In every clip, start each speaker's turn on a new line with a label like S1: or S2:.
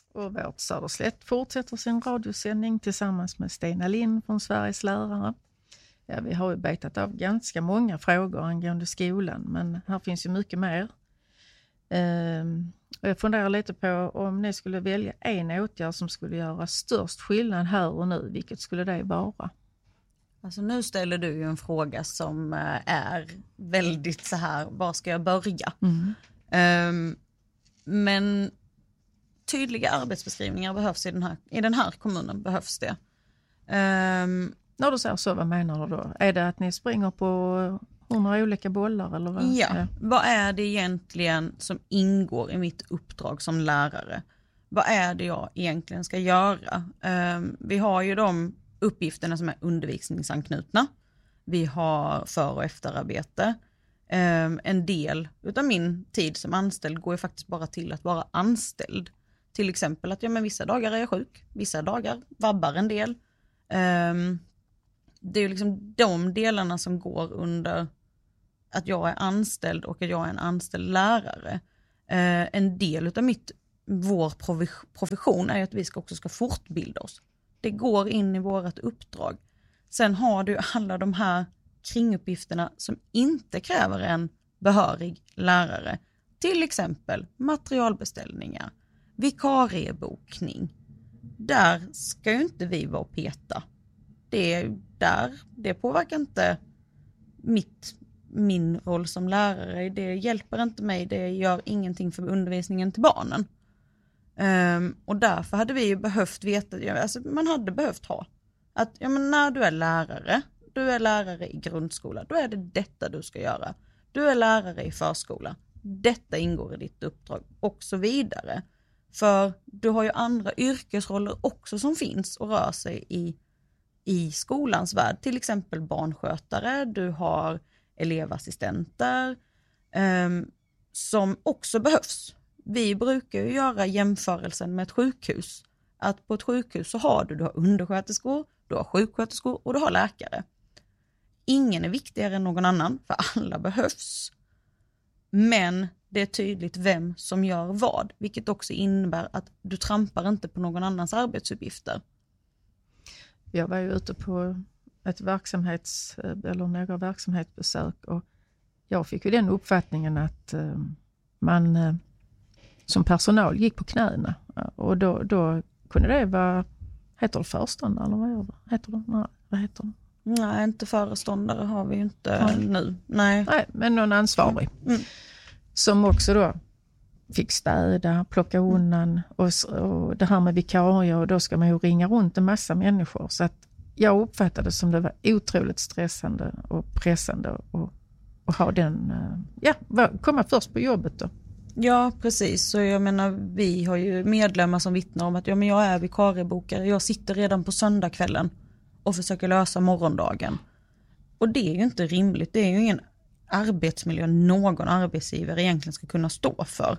S1: Och vårt Söderslätt fortsätter sin radiosändning tillsammans med Stina Lind från Sveriges lärare. Ja, vi har ju betat av ganska många frågor angående skolan, men här finns ju mycket mer. Jag funderar lite på om ni skulle välja en åtgärd som skulle göra störst skillnad här och nu, vilket skulle det vara?
S2: Alltså nu ställer du ju en fråga som är väldigt så här, var ska jag börja? Men tydliga arbetsbeskrivningar behövs i den här kommunen, behövs det.
S1: När du säger så, vad menar du då? Är det att ni springer på 100 olika bollar? Eller vad?
S2: Ja, vad är det egentligen som ingår i mitt uppdrag som lärare? Vad är det jag egentligen ska göra? Vi har ju de uppgifterna som är undervisningsanknutna. Vi har för- och efterarbete. En del utav min tid som anställd går ju faktiskt bara till att vara anställd. Till exempel att vissa dagar är jag sjuk, vissa dagar vabbar en del. Det är ju liksom de delarna som går under att jag är anställd och att jag är en anställd lärare. En del utav vår profession är att vi också ska fortbilda oss. Det går in i vårt uppdrag. Sen har du alla de här kringuppgifterna som inte kräver en behörig lärare. Till exempel materialbeställningar, vikariebokning. Där ska ju inte vi vara och peta. Det påverkar inte min roll som lärare. Det hjälper inte mig. Det gör ingenting för undervisningen till barnen. Och därför hade vi ju behövt veta, alltså man hade behövt ha att när du är lärare i grundskola, då är det detta du ska göra. Du är lärare i förskola, detta ingår i ditt uppdrag och så vidare. För du har ju andra yrkesroller också som finns och rör sig i skolans värld. Till exempel barnskötare, du har elevassistenter som också behövs. Vi brukar ju göra jämförelsen med ett sjukhus. Att på ett sjukhus så har du har undersköterskor, du har sjuksköterskor och du har läkare. Ingen är viktigare än någon annan, för alla behövs. Men det är tydligt vem som gör vad, vilket också innebär att du trampar inte på någon annans arbetsuppgifter.
S1: Jag var ju ute på några verksamhetsbesök och jag fick ju den uppfattningen att man som personal gick på knäna och då kunde det vara, heter det föreståndare eller vad heter det? Nej, vad heter det?
S2: Nej, inte föreståndare har vi ju inte nu. Nej,
S1: men någon ansvarig som också då fick städa, plocka undan och det här med vikarier, och då ska man ju ringa runt en massa människor, så att jag uppfattade det som det var otroligt stressande och pressande och ha den, komma först på jobbet då.
S2: Ja, precis. Så jag menar, vi har ju medlemmar som vittnar om att jag är vikariebokare. Jag sitter redan på söndagskvällen och försöker lösa morgondagen. Och det är ju inte rimligt. Det är ju ingen arbetsmiljö någon arbetsgivare egentligen ska kunna stå för.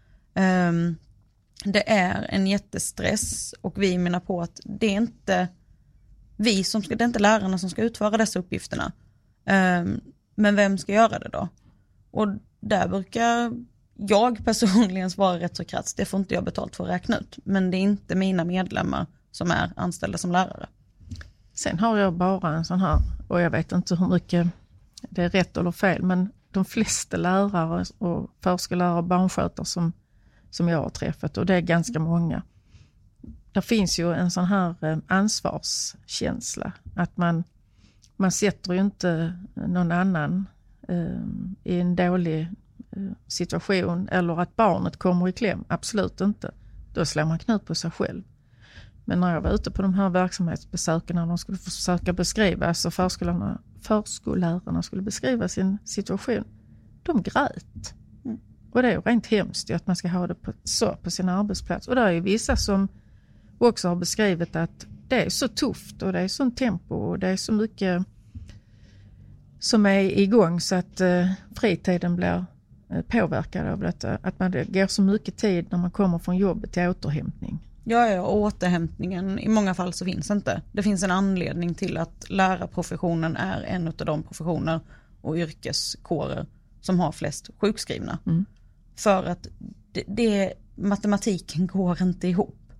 S2: Det är en jättestress och vi menar på att det är inte det är inte lärarna som ska utföra dessa uppgifterna. Men vem ska göra det då? Och där brukar jag personligen svara rätt så krasst. Det får inte jag betalt för att räkna ut. Men det är inte mina medlemmar som är anställda som lärare.
S1: Sen har jag bara en sån här, och jag vet inte hur mycket det är rätt eller fel, men de flesta lärare och förskollärare och barnskötare som jag har träffat, och det är ganska många. Det finns ju en sån här ansvarskänsla att man sätter ju inte någon annan i en dålig situation, eller att barnet kommer i kläm, absolut inte. Då slår man knut på sig själv. Men när jag var ute på de här verksamhetsbesöken, när de skulle försöka beskriva, alltså förskollärarna skulle beskriva sin situation, de grät. Och det är ju rent hemskt att man ska ha det på sin arbetsplats. Och det är ju vissa som också har beskrivit att det är så tufft och det är sån tempo och det är så mycket som är igång, så att fritiden blir påverkad av detta. Att man går så mycket tid när man kommer från jobbet till återhämtning.
S2: Ja, och återhämtningen i många fall så finns inte. Det finns en anledning till att lärarprofessionen är en av de professioner och yrkeskårer som har flest sjukskrivna. För att matematiken går inte ihop.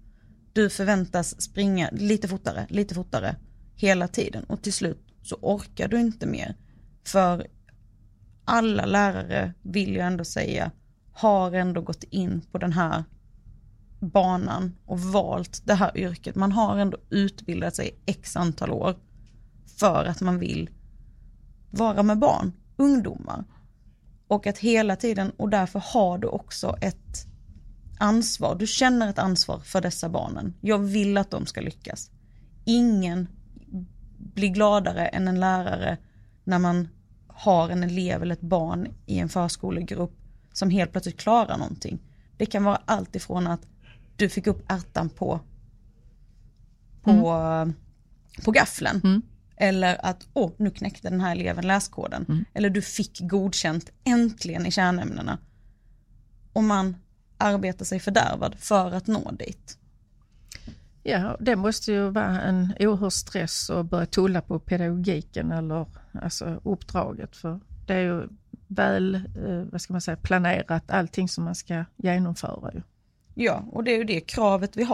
S2: Du förväntas springa lite fortare hela tiden. Och till slut så orkar du inte mer. För alla lärare, vill jag ändå säga, har ändå gått in på den här banan och valt det här yrket. Man har ändå utbildat sig x antal år för att man vill vara med barn, ungdomar. Och att hela tiden, och därför har du också ett ansvar. Du känner ett ansvar för dessa barnen. Jag vill att de ska lyckas. Ingen blir gladare än en lärare när man har en elev eller ett barn i en förskolegrupp som helt plötsligt klarar någonting. Det kan vara allt ifrån att du fick upp ärtan på gaffeln. Eller att nu knäckte den här eleven läskoden. Eller du fick godkänt äntligen i kärnämnena. Och man arbetar sig fördärvad för att nå dit.
S1: Ja, det måste ju vara en oerhörd stress att börja tulla på pedagogiken eller alltså uppdraget. För det är ju väl planerat allting som man ska genomföra. Ju.
S2: Ja, och det är ju det kravet vi har.